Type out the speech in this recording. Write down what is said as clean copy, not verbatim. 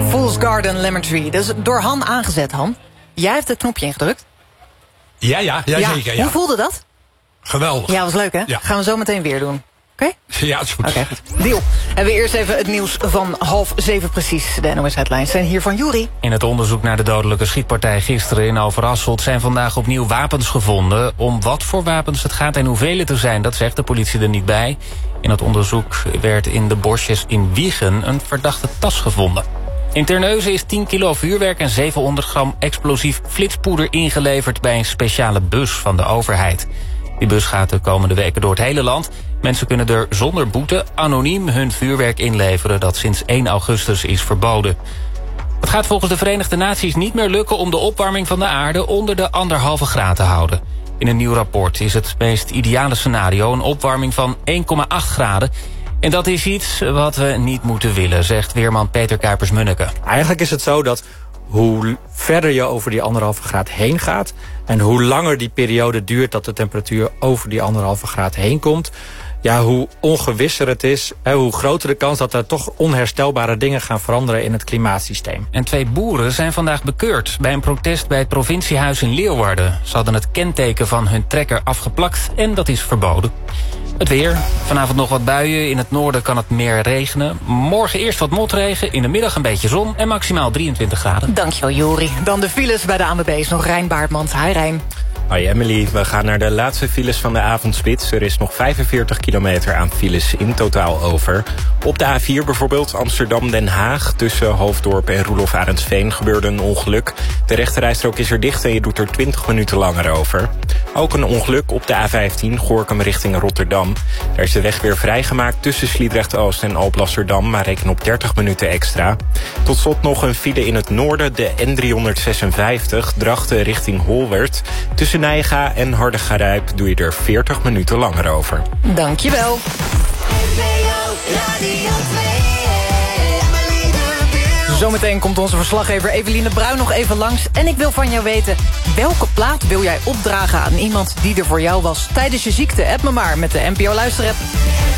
Fool's Garden, Lemon Tree. Dat is door Han aangezet, Han. Jij hebt het knopje ingedrukt. Ja, zeker. Ja. Hoe voelde dat? Geweldig. Ja, was leuk, hè? Ja. Gaan we zo meteen weer doen. Oké? Ja, het is goed. Oké, goed. Deal. En we eerst even het nieuws van 6:30 precies. De NOS-headlines zijn hier van Juri. In het onderzoek naar de dodelijke schietpartij gisteren in Overasselt zijn vandaag opnieuw wapens gevonden. Om wat voor wapens het gaat en hoeveel het er zijn, dat zegt de politie er niet bij. In het onderzoek werd in de bosjes in Wijchen een verdachte tas gevonden. In Terneuzen is 10 kilo vuurwerk en 700 gram explosief flitspoeder ingeleverd bij een speciale bus van de overheid. Die bus gaat de komende weken door het hele land. Mensen kunnen er zonder boete anoniem hun vuurwerk inleveren dat sinds 1 augustus is verboden. Het gaat volgens de Verenigde Naties niet meer lukken om de opwarming van de aarde onder de 1,5 graad te houden. In een nieuw rapport is het meest ideale scenario een opwarming van 1,8 graden. En dat is iets wat we niet moeten willen, zegt weerman Peter Kuipers-Munneke. Eigenlijk is het zo dat hoe verder je over die 1,5 graad heen gaat en hoe langer die periode duurt dat de temperatuur over die 1,5 graad heen komt, ja, hoe ongewisser het is, hoe groter de kans dat er toch onherstelbare dingen gaan veranderen in het klimaatsysteem. En 2 boeren zijn vandaag bekeurd bij een protest bij het provinciehuis in Leeuwarden. Ze hadden het kenteken van hun trekker afgeplakt en dat is verboden. Het weer. Vanavond nog wat buien. In het noorden kan het meer regenen. Morgen eerst wat motregen. In de middag een beetje zon. En maximaal 23 graden. Dankjewel, Jori. Dan de files bij de ANWB. Nog Rijn Baartmans. Hi, Rijn. Hoi Emily, we gaan naar de laatste files van de avondspits. Er is nog 45 kilometer aan files in totaal over. Op de A4 bijvoorbeeld Amsterdam-Den Haag. Tussen Hoofddorp en Roelof Arendsveen gebeurde een ongeluk. De rechterrijstrook is er dicht en je doet er 20 minuten langer over. Ook een ongeluk op de A15 Gorinchem richting Rotterdam. Daar is de weg weer vrijgemaakt tussen Sliedrecht-Oost en Alblasserdam, maar reken op 30 minuten extra. Tot slot nog een file in het noorden, de N356, Drachten richting Holwert. Tussen Nijega en Hardergarijp doe je er 40 minuten langer over. Dankjewel. Zometeen komt onze verslaggever Eveline Bruin nog even langs. En ik wil van jou weten, welke plaat wil jij opdragen aan iemand die er voor jou was tijdens je ziekte? App me maar met de NPO Luisterapp.